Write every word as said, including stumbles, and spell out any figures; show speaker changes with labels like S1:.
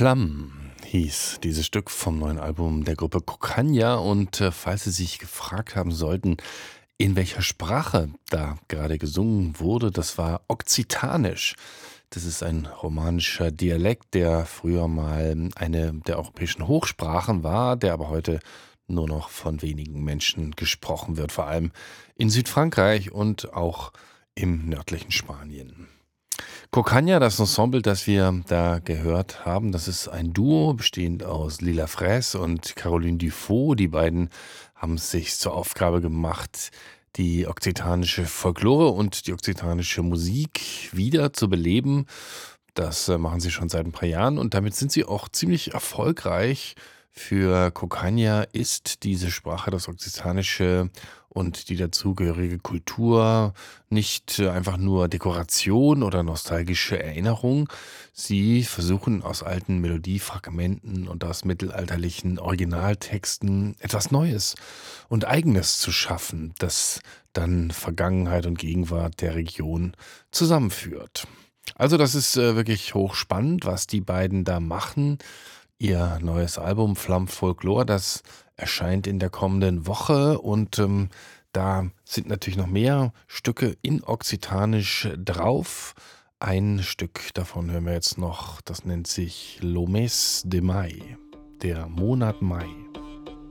S1: Flamm hieß dieses Stück vom neuen Album der Gruppe Kochania. Und äh, falls Sie sich gefragt haben sollten, in welcher Sprache da gerade gesungen wurde, das war Okzitanisch. Das ist ein romanischer Dialekt, der früher mal eine der europäischen Hochsprachen war, der aber heute nur noch von wenigen Menschen gesprochen wird, vor allem in Südfrankreich und auch im nördlichen Spanien. Cocaña, das Ensemble, das wir da gehört haben, das ist ein Duo bestehend aus Lila Fraisse und Caroline Dufaux. Die beiden haben es sich zur Aufgabe gemacht, die okzitanische Folklore und die okzitanische Musik wieder zu beleben. Das äh, machen sie schon seit ein paar Jahren und damit sind sie auch ziemlich erfolgreich. Für Cocaña ist diese Sprache, das Okzitanische und die dazugehörige Kultur nicht äh, einfach nur Dekoration oder nostalgische Erinnerung. Sie versuchen aus alten Melodiefragmenten und aus mittelalterlichen Originaltexten etwas Neues und Eigenes zu schaffen, das dann Vergangenheit und Gegenwart der Region zusammenführt. Also das ist äh, wirklich hochspannend, was die beiden da machen. Ihr neues Album Flamme Folklore, das erscheint in der kommenden Woche und ähm, da sind natürlich noch mehr Stücke in Okzitanisch drauf. Ein Stück davon hören wir jetzt noch, das nennt sich L'Omes de Mai, der Monat Mai.